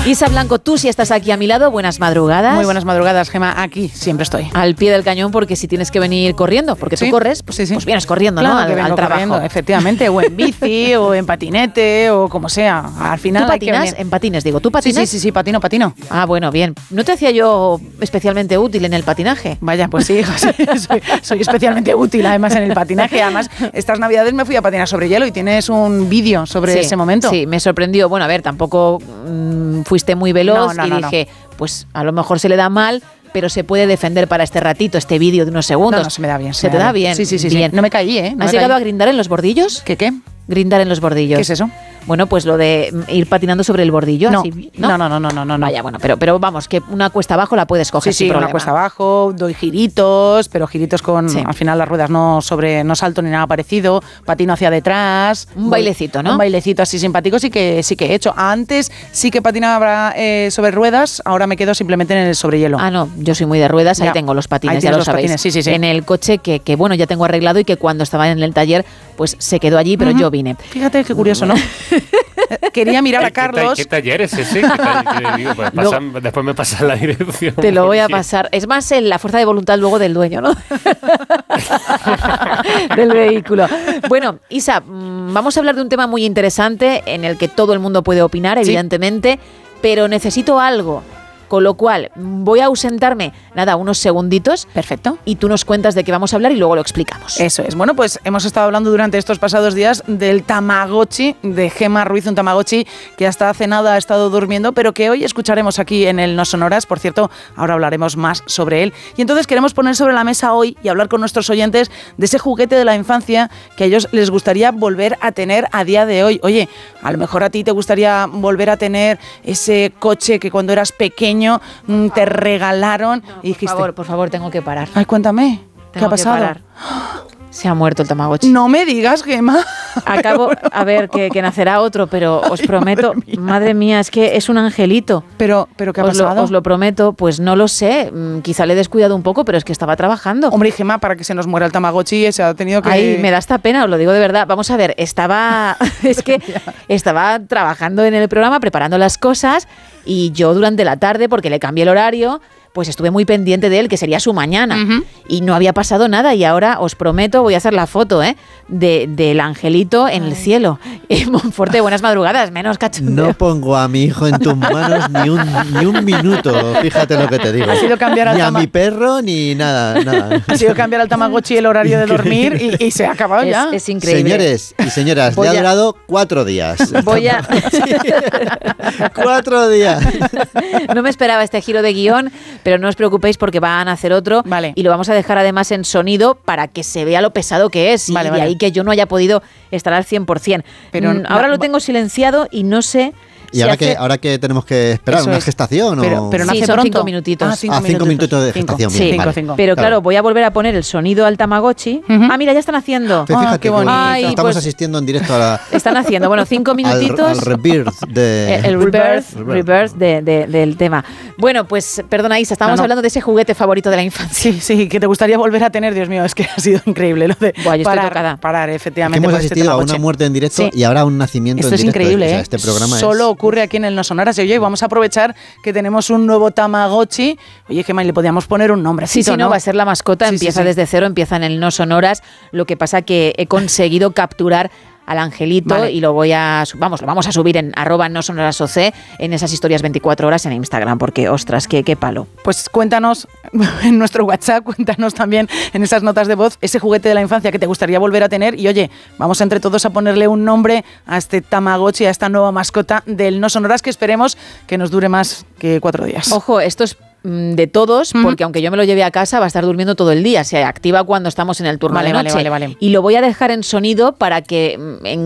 Isa Blanco, tú si estás aquí a mi lado, buenas madrugadas. Muy buenas madrugadas, Gema, aquí siempre estoy. Al pie del cañón, porque si tienes que venir corriendo, porque tú corres, pues, pues vienes corriendo, claro, ¿no? Al trabajo. Corriendo, efectivamente, o en bici, o en patinete, o como sea. Al final ¿Tú patinas? En patines, digo. ¿Tú patinas? Sí, patino. Ah, bueno, bien. ¿No te hacía yo especialmente útil en el patinaje? Vaya, pues sí, soy especialmente útil además en el patinaje. Además, estas navidades me fui a patinar sobre hielo y tienes un vídeo sobre ese momento. Sí, me sorprendió. Bueno, a ver, tampoco fuiste muy veloz dije, pues a lo mejor se le da mal, pero se puede defender para este ratito, este vídeo de unos segundos. No, se me da bien. ¿Se te da bien? Sí. Bien. No me caí, ¿eh? ¿Has llegado a grindar en los bordillos? ¿Qué? Grindar en los bordillos. ¿Qué es eso? Bueno, pues lo de ir patinando sobre el bordillo. No, así, no. Vaya, bueno, pero vamos, que una cuesta abajo la puedes coger sin problema. Una cuesta abajo, doy giritos, pero giritos con, al final las ruedas no salto ni nada parecido, patino hacia detrás. Un bailecito, ¿no? Un bailecito así simpático sí que he hecho. Antes sí que patinaba sobre ruedas, ahora me quedo simplemente en el sobre hielo. Ah, no, yo soy muy de ruedas, ahí tengo los patines, ya lo sabéis. Patines, sí. En el coche que bueno, ya tengo arreglado y que cuando estaba en el taller, pues se quedó allí, pero yo vine. Fíjate qué curioso, ¿no? Quería mirar a Carlos. ¿Qué taller es ese? Pues después me pasas la dirección. Te lo voy a pasar. Es más la fuerza de voluntad luego del dueño, ¿no? Del vehículo. Bueno, Isa, vamos a hablar de un tema muy interesante en el que todo el mundo puede opinar, evidentemente, pero necesito algo. Con lo cual, voy a ausentarme, unos segunditos. Perfecto. Y tú nos cuentas de qué vamos a hablar y luego lo explicamos. Eso es. Bueno, pues hemos estado hablando durante estos pasados días del Tamagotchi de Gema Ruiz, un Tamagotchi que hasta hace nada ha estado durmiendo, pero que hoy escucharemos aquí en el No Sonoras. Por cierto, ahora hablaremos más sobre él. Y entonces queremos poner sobre la mesa hoy y hablar con nuestros oyentes de ese juguete de la infancia que a ellos les gustaría volver a tener a día de hoy. Oye, a lo mejor a ti te gustaría volver a tener ese coche que cuando eras pequeño te regalaron y dijiste... Por favor, tengo que parar. Ay, cuéntame, ¿qué ha pasado? Se ha muerto el Tamagotchi. No me digas, Gemma. Acabo, a ver, que nacerá otro, pero os prometo, madre mía, es que es un angelito. Pero ¿qué ha pasado? Os lo prometo, pues no lo sé, quizá le he descuidado un poco, pero es que estaba trabajando. Hombre, Gemma, para que se nos muera el Tamagotchi, se ha tenido que... Ay, me da esta pena, os lo digo de verdad. Vamos a ver, estaba trabajando en el programa, preparando las cosas, y yo durante la tarde, porque le cambié el horario, pues estuve muy pendiente de él, que sería su mañana. Y no había pasado nada. Y ahora, os prometo, voy a hacer la foto del angelito en el cielo. Monforte, buenas madrugadas, menos cachondeo. No pongo a mi hijo en tus manos ni un minuto, fíjate lo que te digo. Ha sido cambiar ni a mi perro, ni nada. Ha sido cambiar al Tamagotchi el horario de dormir y se ha acabado ya. Es increíble. Señores y señoras, ya ha durado 4 días. 4 días. No me esperaba este giro de guión, pero no os preocupéis porque van a hacer otro. Vale. Y lo vamos a dejar además en sonido para que se vea lo pesado que es. Vale, y de ahí que yo no haya podido estar al 100%. Pero ahora lo tengo silenciado y no sé... ¿Y ahora que tenemos que esperar? ¿Una gestación? Pero no sí, hace son pronto. 5 minutitos. 5 minutos de gestación. Sí, bien, vale. 5. Pero claro, voy a volver a poner el sonido al Tamagotchi. Mira, ya están haciendo. Fíjate qué bonito. Estamos asistiendo en directo a la... Están haciendo, 5 minutitos. Al rebirth de... El rebirth del tema. Bueno, pues, perdona Isa, estábamos hablando de ese juguete favorito de la infancia. Sí, que te gustaría volver a tener, Dios mío, es que ha sido increíble lo de yo estoy tocada. Parar, efectivamente. Hemos asistido a una muerte en directo y ahora a un nacimiento en directo. Esto es increíble, O sea, este programa solo ocurre aquí en el No Sonoras. Y oye, vamos a aprovechar que tenemos un nuevo Tamagotchi. Oye, Gemma, le podíamos poner un nombre. Sí, no, va a ser la mascota, empieza desde cero, empieza en el No Sonoras. Lo que pasa que he conseguido capturar al angelito y lo vamos a subir en @nosonorasoc en esas historias 24 horas en Instagram, porque ostras, qué palo. Pues cuéntanos en nuestro WhatsApp, cuéntanos también en esas notas de voz ese juguete de la infancia que te gustaría volver a tener y oye, vamos entre todos a ponerle un nombre a este Tamagotchi, a esta nueva mascota del No Sonoras que esperemos que nos dure más que 4 días. Ojo, esto es de todos, porque aunque yo me lo lleve a casa va a estar durmiendo todo el día, se activa cuando estamos en el turno de noche. Vale. Y lo voy a dejar en sonido para que